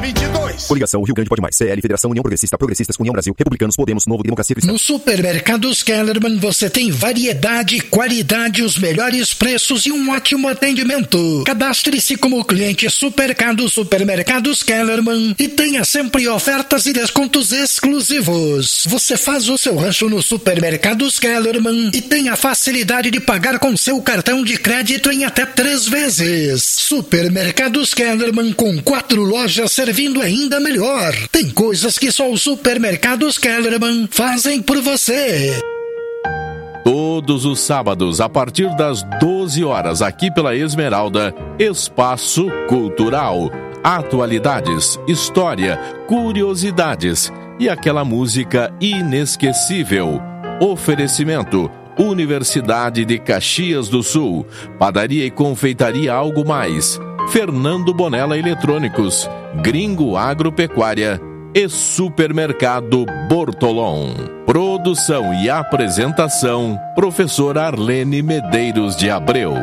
22. Coligação Rio Grande Pode Mais. CL, Federação União Progressista, Progressistas, União Brasil, Republicanos, Podemos, Novo, Democracia Cristã. No Supermercados Kellerman você tem variedade, qualidade, os melhores preços e um ótimo atendimento. Cadastre-se como cliente Supermercados Kellerman e tenha sempre ofertas e descontos exclusivos. Você faz o seu rancho no Supermercados Kellerman e tem a facilidade de pagar com seu cartão de crédito em até 3 vezes. Supermercados Kellerman, com 4 lojas servindo ainda melhor. Tem coisas que só os Supermercados Kellerman fazem por você. Todos os sábados, a partir das 12 horas, aqui pela Esmeralda, Espaço Cultural. Atualidades, história, curiosidades e aquela música inesquecível. Oferecimento: Universidade de Caxias do Sul, Padaria e Confeitaria Algo Mais, Fernando Bonella Eletrônicos, Gringo Agropecuária e Supermercado Bortolom. Produção e apresentação: Professor Arlene Medeiros de Abreu.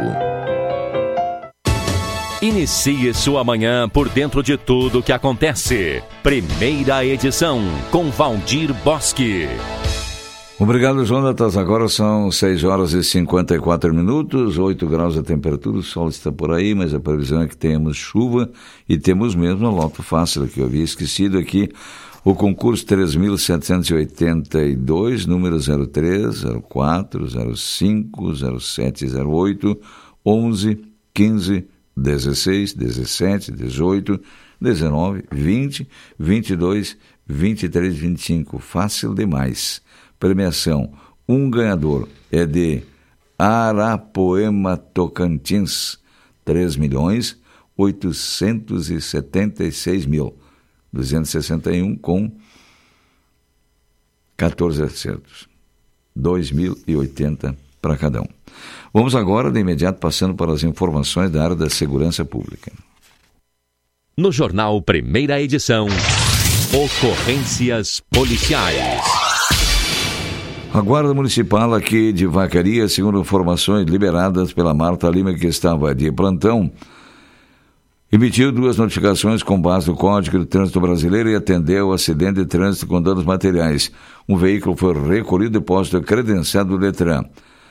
Inicie sua manhã por dentro de tudo que acontece. Primeira edição, com Valdir Bosque. Obrigado, Jonatas. Agora são 6 horas e 54 minutos, 8 graus a temperatura, o sol está por aí, mas a previsão é que tenhamos chuva e temos mesmo a loto fácil, que eu havia esquecido aqui, o concurso 3.782, número 03, 04, 05, 07, 08, 11, 15, 16, 17, 18, 19, 20, 22, 23, 25. Fácil demais. Premiação: um ganhador é de Arapoema, Tocantins, 3.876.261 com 14 acertos. 2.080 para cada um. Vamos agora, de imediato, passando para as informações da área da segurança pública. No jornal Primeira Edição, ocorrências policiais. A Guarda Municipal aqui de Vacaria, segundo informações liberadas pela Marta Lima, que estava de plantão, emitiu 2 notificações com base no Código de Trânsito Brasileiro e atendeu o acidente de trânsito com danos materiais. Um veículo foi recolhido e posto credenciado do Detran.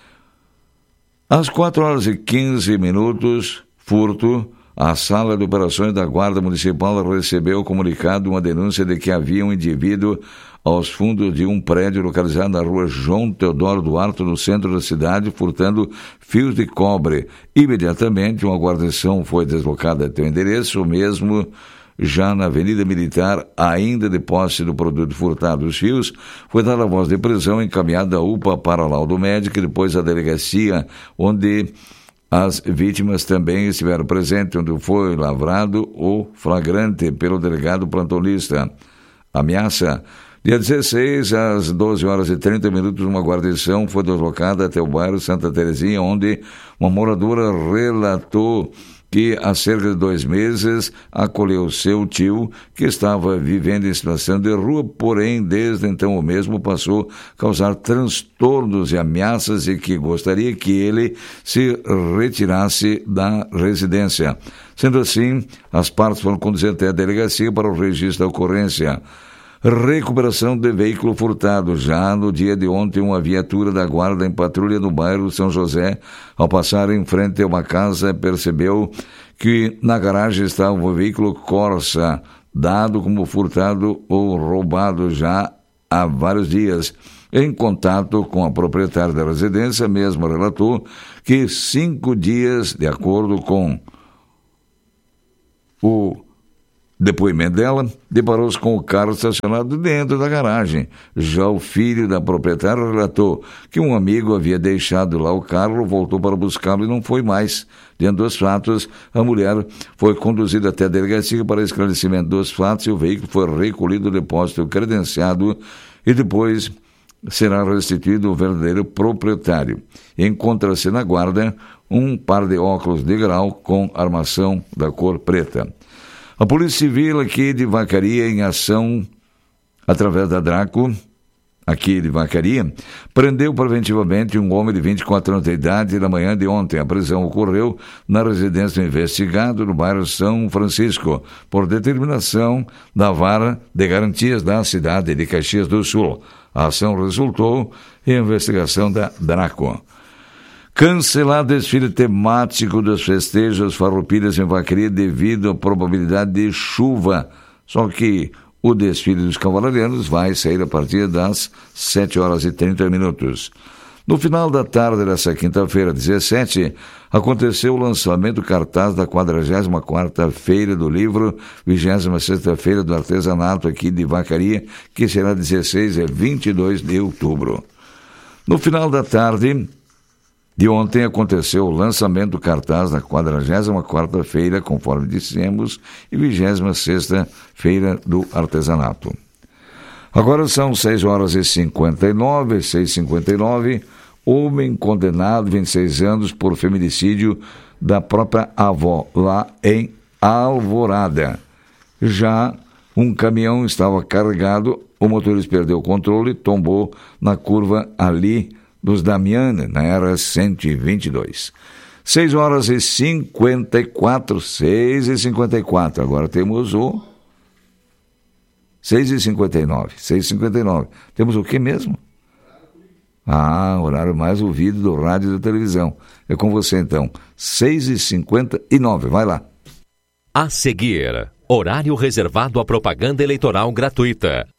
Às 4 horas e 15 minutos, furto, a Sala de Operações da Guarda Municipal recebeu comunicado uma denúncia de que havia um indivíduo aos fundos de um prédio localizado na rua João Teodoro Duarte, no centro da cidade, furtando fios de cobre. Imediatamente, uma guarnição foi deslocada até o endereço, mesmo já na Avenida Militar, ainda de posse do produto furtado. Os fios, foi dada a voz de prisão, encaminhada à UPA para laudo médico e depois à delegacia, onde as vítimas também estiveram presentes, onde foi lavrado o flagrante pelo delegado plantonista. Ameaça: dia 16, às 12 horas e 30 minutos, uma guarnição foi deslocada até o bairro Santa Terezinha, onde uma moradora relatou que há cerca de 2 meses acolheu seu tio, que estava vivendo em situação de rua, porém, desde então o mesmo passou a causar transtornos e ameaças e que gostaria que ele se retirasse da residência. Sendo assim, as partes foram conduzidas até a delegacia para o registro da ocorrência. Recuperação de veículo furtado. Já no dia de ontem, uma viatura da guarda em patrulha no bairro São José, ao passar em frente a uma casa, percebeu que na garagem estava um veículo Corsa, dado como furtado ou roubado já há vários dias. Em contato com a proprietária da residência, mesmo relatou que 5 dias, de acordo com o depoimento dela, deparou-se com o carro estacionado dentro da garagem. Já o filho da proprietária relatou que um amigo havia deixado lá o carro, voltou para buscá-lo e não foi mais. Diante dos fatos, a mulher foi conduzida até a delegacia para esclarecimento dos fatos e o veículo foi recolhido do depósito credenciado e depois será restituído ao verdadeiro proprietário. Encontra-se na guarda um par de óculos de grau com armação da cor preta. A Polícia Civil aqui de Vacaria, em ação através da Draco, aqui de Vacaria, prendeu preventivamente um homem de 24 anos de idade na manhã de ontem. A prisão ocorreu na residência do investigado no bairro São Francisco, por determinação da Vara de Garantias da cidade de Caxias do Sul. A ação resultou em investigação da DRACO. Cancelado desfile temático dos festejos farroupilhas em Vacaria devido à probabilidade de chuva. Só que o desfile dos cavalarianos vai sair a partir das 7h30. No final da tarde dessa quinta-feira, 17, aconteceu o lançamento do cartaz da 44ª Feira do Livro, 26ª Feira do Artesanato aqui de Vacaria, que será 16 e 22 de outubro. No final da tarde de ontem aconteceu o lançamento do cartaz da 44ª Feira, conforme dissemos, e 26ª Feira do Artesanato. Agora são 6h59, 6h59, homem condenado 26 anos por feminicídio da própria avó, lá em Alvorada. Já um caminhão estava carregado, o motorista perdeu o controle e tombou na curva ali dos Damiana, na era 122. 6h54, 6h54. Agora temos o 6h59. Temos o que mesmo? Horário mais ouvido do rádio e da televisão. É com você então. 6h59. Vai lá. A seguir, horário reservado à propaganda eleitoral gratuita.